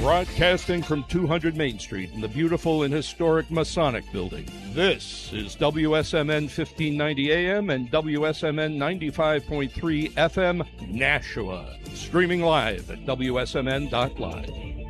Broadcasting from 200 Main Street in the beautiful and historic Masonic Building. This is WSMN 1590 AM and WSMN 95.3 FM, Nashua. Streaming live at WSMN.live.